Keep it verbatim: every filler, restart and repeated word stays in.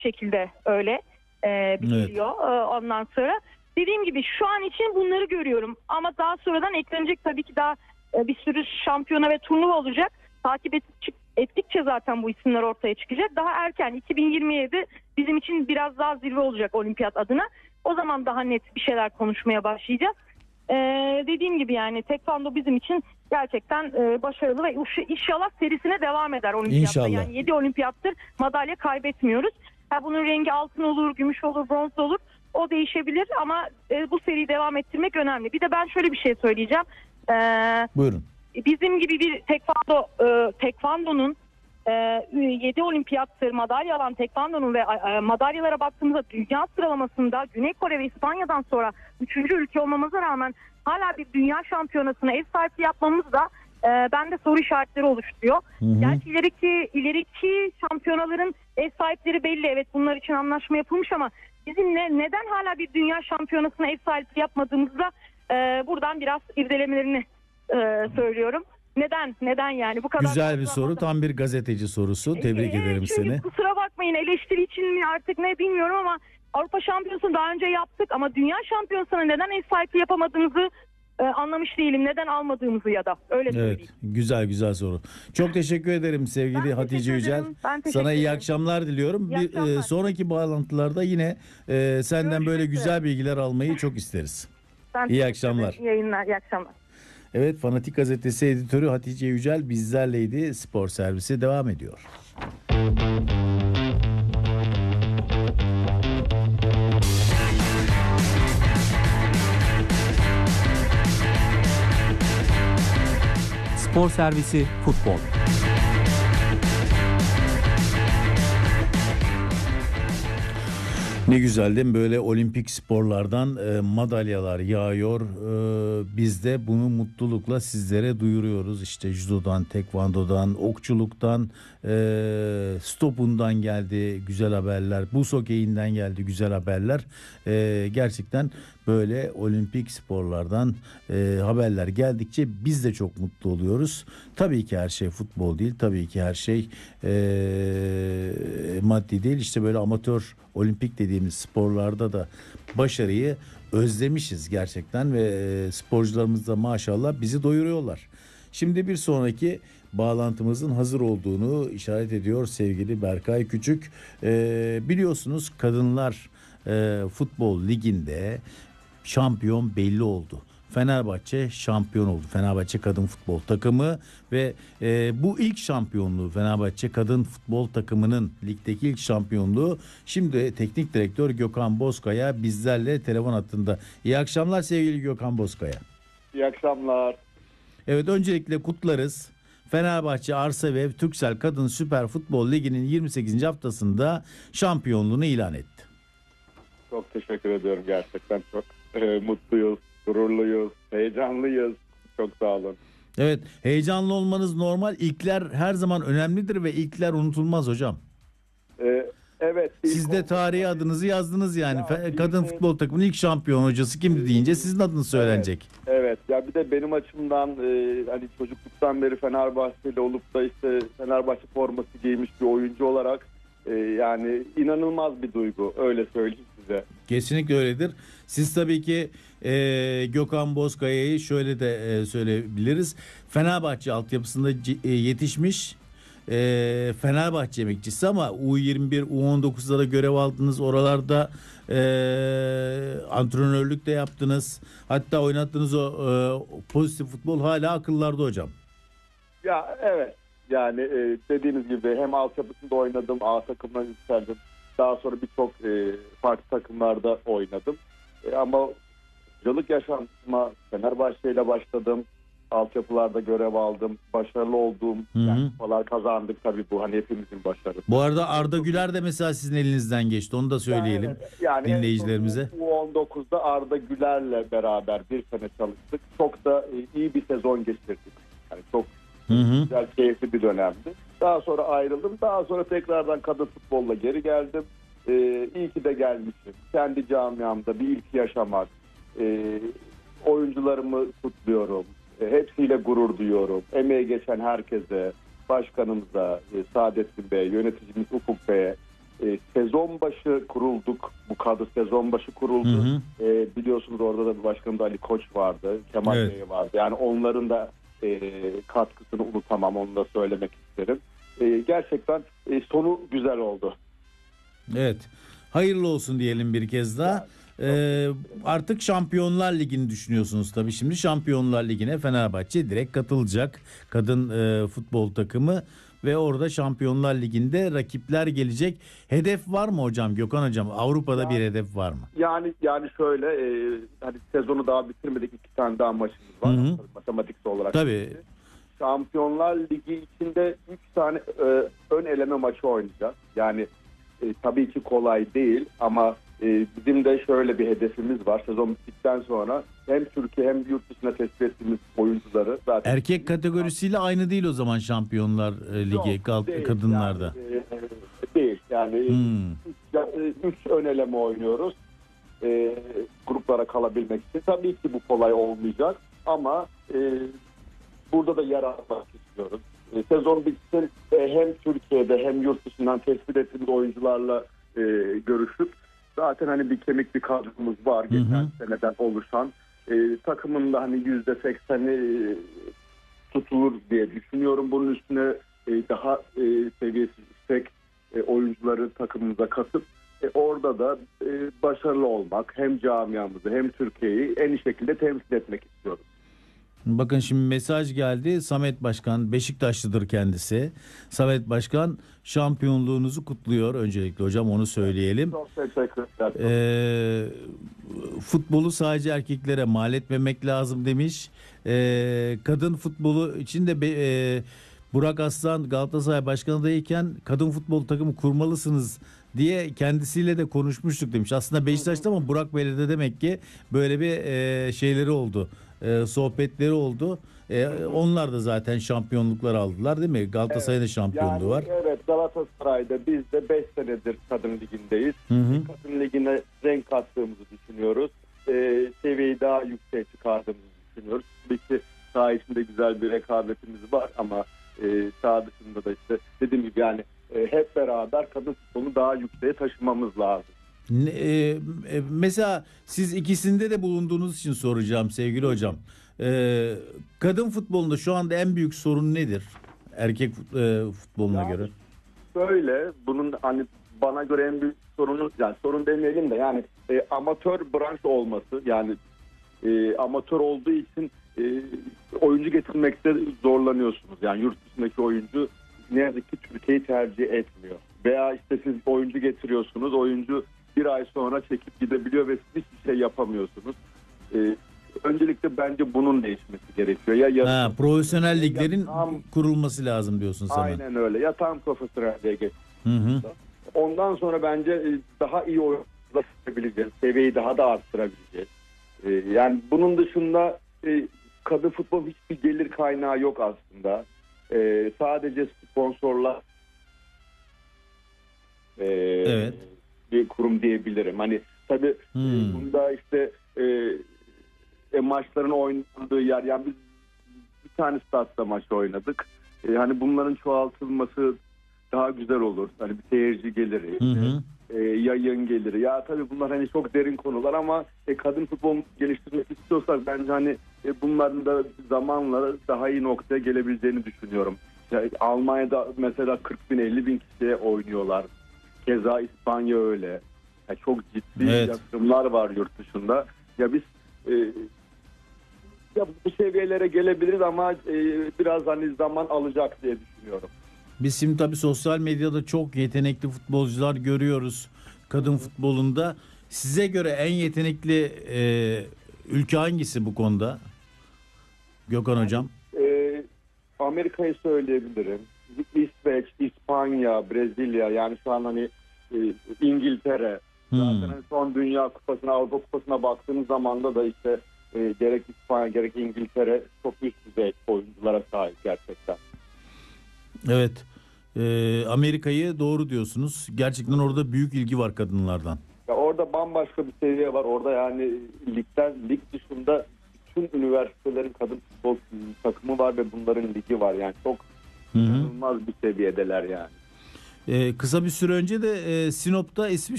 şekilde öyle e, biliniyor. Evet. E, ondan sonra dediğim gibi şu an için bunları görüyorum. Ama daha sonradan eklenecek tabii ki daha e, bir sürü şampiyona ve turnuva olacak. Takip et, ettikçe zaten bu isimler ortaya çıkacak. Daha erken iki bin yirmi yedi bizim için biraz daha zirve olacak olimpiyat adına. O zaman daha net bir şeyler konuşmaya başlayacağız. Ee, dediğim gibi yani tekvando bizim için gerçekten e, başarılı ve inşallah serisine devam eder olimpiyatta. İnşallah. Yani yedi olimpiyattır madalya kaybetmiyoruz. Ha, bunun rengi altın olur, gümüş olur, bronz olur. O değişebilir ama e, bu seriyi devam ettirmek önemli. Bir de ben şöyle bir şey söyleyeceğim. Ee, Buyurun. Bizim gibi bir tekvando, e, tekvandonun e, yedi olimpiyattır madalya alan tekvandonun ve e, madalyalara baktığımızda dünya sıralamasında Güney Kore ve İspanya'dan sonra üçüncü ülke olmamıza rağmen hala bir dünya şampiyonasına ev sahipliği yapmamız da e, bende soru işaretleri oluşturuyor. Hı hı. Gerçi ileriki, ileriki şampiyonaların ev sahipleri belli, evet bunlar için anlaşma yapılmış ama bizim ne, neden hala bir dünya şampiyonasına ev sahipliği yapmadığımızda e, buradan biraz irdelemelerini Ee, söylüyorum. Neden? Neden yani? Bu kadar güzel bir soru. Tam bir gazeteci sorusu. Tebrik ee, ederim çünkü seni. Kusura bakmayın eleştiri için mi artık ne bilmiyorum ama Avrupa Şampiyonası'nı daha önce yaptık ama Dünya Şampiyonası'na neden ev sahipliği yapamadığımızı e, anlamış değilim. Neden almadığımızı ya da öyle evet, söyleyeyim. Güzel güzel soru. Çok teşekkür ederim sevgili ben Hatice Yücel. Sana iyi akşamlar diliyorum. İyi bir akşamlar. E, sonraki bağlantılarda yine e, senden Görüşmek böyle üzere. Güzel bilgiler almayı çok isteriz. Ben iyi akşamlar. İyi yayınlar, iyi akşamlar. Evet, Fanatik Gazetesi editörü Hatice Yücel bizlerleydi. Spor servisi devam ediyor. Spor servisi futbol. Ne güzel değil mi? Böyle olimpik sporlardan e, madalyalar yağıyor. E, biz de bunu mutlulukla sizlere duyuruyoruz. İşte judodan, tekvandodan, okçuluktan, e, stopundan geldi güzel haberler. Buz hokeyinden geldi güzel haberler. E, gerçekten böyle olimpik sporlardan e, haberler geldikçe biz de çok mutlu oluyoruz. Tabii ki her şey futbol değil. Tabii ki her şey e, maddi değil. İşte böyle amatör olimpik dediğimiz sporlarda da başarıyı özlemişiz gerçekten ve e, sporcularımız da maşallah bizi doyuruyorlar. Şimdi bir sonraki bağlantımızın hazır olduğunu işaret ediyor sevgili Berkay Küçük. E, biliyorsunuz kadınlar e, futbol liginde şampiyon belli oldu. Fenerbahçe şampiyon oldu. Fenerbahçe kadın futbol takımı ve e, bu ilk şampiyonluğu Fenerbahçe kadın futbol takımının ligdeki ilk şampiyonluğu. Şimdi teknik direktör Gökhan Bozkaya bizlerle telefon hattında. İyi akşamlar sevgili Gökhan Bozkaya. İyi akşamlar. Evet, öncelikle kutlarız. Fenerbahçe Arsavev Türksel Kadın Süper Futbol Ligi'nin yirmi sekizinci haftasında şampiyonluğunu ilan etti. Çok teşekkür ediyorum, gerçekten çok e, mutluyuz. Gururluyuz, heyecanlıyız. Çok sağ olun. Evet, heyecanlı olmanız normal. İlkler her zaman önemlidir ve ilkler unutulmaz hocam. Ee, evet. Siz de tarihe adınızı yazdınız yani. Ya, Kadın ilk, futbol takımının ilk şampiyon hocası kimdi deyince sizin adınız söylenecek. Evet, evet. Ya bir de benim açımdan e, hani çocukluktan beri Fenerbahçeli olup da işte Fenerbahçe forması giymiş bir oyuncu olarak e, yani inanılmaz bir duygu. Öyle söyleyeyim size. Kesinlikle öyledir. Siz tabii ki e, Gökhan Bozkaya'yı şöyle de e, söyleyebiliriz. Fenerbahçe altyapısında e, yetişmiş e, Fenerbahçe emekçisi ama U yirmi bir, U on dokuzlara görev aldınız. Oralarda e, antrenörlük de yaptınız. Hatta oynattığınız o e, pozitif futbol hala akıllarda hocam. Ya evet. Yani e, dediğiniz gibi hem altyapısında oynadım, A takımına yükseldim. Daha sonra birçok e, farklı takımlarda oynadım. E, ama hocalık yaşantıma Fenerbahçe ile başladım. Altyapılarda görev aldım. Başarılı olduğum yani kupalar kazandık tabii, bu hani hepimizin başarısı. Bu arada Arda Güler de mesela sizin elinizden geçti. Onu da söyleyelim yani, yani dinleyicilerimize. U on dokuzda Arda Güler'le beraber bir sene çalıştık. Çok da e, iyi bir sezon geçirdik. Yani çok Hı hı. güzel, keyifli bir dönemdi. Daha sonra ayrıldım. Daha sonra tekrardan kadın futbolla geri geldim. Ee, iyi ki de gelmişim. Kendi camiamda bir ilk yaşamak. Ee, oyuncularımı kutluyorum. Ee, hepsiyle gurur duyuyorum. Emeği geçen herkese, başkanımıza, e, Saadettin Bey, yöneticimiz Ufuk Bey'e e, sezon başı kurulduk. Bu kadro sezon başı kuruldu. Hı hı. E, biliyorsunuz orada da bir başkanımız Ali Koç vardı. Kemal Evet. Bey vardı. Yani onların da e, katkısını unutamam. Onu da söylemek isterim. E, gerçekten e, sonu güzel oldu. Evet. Hayırlı olsun diyelim bir kez daha. Ee, artık Şampiyonlar Ligi'ni düşünüyorsunuz tabii. Şimdi Şampiyonlar Ligi'ne Fenerbahçe direkt katılacak. Kadın e, futbol takımı ve orada Şampiyonlar Ligi'nde rakipler gelecek. Hedef var mı hocam, Gökhan hocam? Avrupa'da bir hedef var mı? Yani yani şöyle e, hani sezonu daha bitirmedik, iki tane daha maçımız var. Hı hı. Matematiksel olarak. Tabii. Şampiyonlar Ligi içinde üç tane e, ön eleme maçı oynayacağız. Yani e, tabii ki kolay değil ama e, bizim de şöyle bir hedefimiz var. Sezon bittikten sonra hem Türkiye hem yurt dışına tespit ettiğimiz oyuncuları zaten... Erkek kategorisiyle aynı değil o zaman Şampiyonlar e, Ligi Yok, kal- değil. kadınlarda. Yani, e, değil. Yani Hmm. üç, üç ön eleme oynuyoruz. E, gruplara kalabilmek için. Tabii ki bu kolay olmayacak ama e, burada da yer almak istiyoruz. E, sezon bitsin e, hem Türkiye'de hem yurt dışından tespit ettiğimiz oyuncularla e, görüşüp zaten hani bir kemik bir kadromuz var geçen Hı hı. seneden oluşan. E, takımın da hani yüzde sekseni e, tutulur diye düşünüyorum. Bunun üstüne e, daha e, seviyesi yüksek e, oyuncuları takımımıza katıp e, orada da e, başarılı olmak, hem camiamızı hem Türkiye'yi en iyi şekilde temsil etmek istiyoruz. Bakın şimdi mesaj geldi. Samet Başkan, Beşiktaşlıdır kendisi. Samet Başkan şampiyonluğunuzu kutluyor öncelikle hocam, onu söyleyelim. Çok teşekkürler. Ee, futbolu sadece erkeklere mal etmemek lazım demiş. Ee, kadın futbolu için de be, e, Burak Aslan Galatasaray Başkanı'dayken kadın futbol takımı kurmalısınız diye kendisiyle de konuşmuştuk demiş. Aslında Beşiktaş'ta ama Burak Bey'le de demek ki böyle bir e, şeyleri oldu. E, sohbetleri oldu. E, onlar da zaten şampiyonluklar aldılar değil mi? Galatasaray'ın da şampiyonluğu yani, var. Evet, Galatasaray'da biz de beş senedir kadın ligindeyiz. Hı hı. Kadın ligine renk kattığımızı düşünüyoruz. E, seviyeyi daha yükseğe çıkardığımızı düşünüyoruz. Tabii ki saha içinde güzel bir rekabetimiz var ama e, saha dışında da işte dediğim gibi yani e, hep beraber kadın futbolunu daha yükseğe taşımamız lazım. Ne- e, e, mesela siz ikisinde de bulunduğunuz için soracağım sevgili hocam. E, kadın futbolunda şu anda en büyük sorun nedir? Erkek fut- e, futboluna Yani göre. Böyle bunun hani bana göre en büyük sorunu, yani sorun demeyelim de yani e, amatör branş olması, yani e, amatör olduğu için e, oyuncu getirmekte zorlanıyorsunuz. Yani yurt dışındaki oyuncu ne yazık ki Türkiye'yi tercih etmiyor. Veya işte siz oyuncu getiriyorsunuz, oyuncu bir ay sonra çekip gidebiliyor ve siz hiçbir şey yapamıyorsunuz. E, öncelikle bence bunun değişmesi gerekiyor. Ya yarı- Ha, profesyonel liglerin ya tam- kurulması lazım diyorsun sen. Aynen öyle. Ya tam profesyonelliğe geç. Hı hı. Ondan sonra bence e, daha iyi oyuncular seçebileceğiz. Seviyeyi daha da arttırabileceğiz. E, Yani bunun dışında e, kadın futbol hiçbir gelir kaynağı yok aslında. E, Sadece sponsorlar e, Evet. bir kurum diyebilirim. Hani tabii e, Hmm. bunda işte e, e, maçların oynandığı yer, yani biz bir tane statta maç oynadık. E, hani bunların çoğaltılması daha güzel olur. Hani bir seyirci geliri, Hı hı. e, yayın geliri. Ya tabii bunlar hani çok derin konular ama e, kadın futbol geliştirmek istiyorsak bence hani e, bunların da zamanla daha iyi noktaya gelebileceğini düşünüyorum. Yani Almanya'da mesela kırk bin elli bin kişiye oynuyorlar. Keza İspanya öyle. Yani çok ciddi Evet. yatırımlar var yurt dışında. Ya biz e, ya bu seviyelere gelebiliriz ama e, biraz hani zaman alacak diye düşünüyorum. Biz şimdi tabii sosyal medyada çok yetenekli futbolcular görüyoruz kadın futbolunda. Size göre en yetenekli e, ülke hangisi bu konuda? Gökhan hocam. E, Amerika'yı söyleyebilirim. İsveç, İspanya, Brezilya, yani şu an hani e, İngiltere. Hmm. Zaten hani son Dünya Kupası'na, Avrupa Kupası'na baktığınız zaman da da işte e, gerek İspanya gerek İngiltere çok üst düzey oyunculara sahip gerçekten. Evet. E, Amerika'yı doğru diyorsunuz. Gerçekten orada büyük ilgi var kadınlardan. Ya orada bambaşka bir seviye var. Orada yani ligden, lig dışında bütün üniversitelerin kadın futbol takımı var ve bunların ligi var. Yani çok Hı hı. inanılmaz bir seviyedeler yani. Ee, kısa bir süre önce de e, Sinop'ta ismi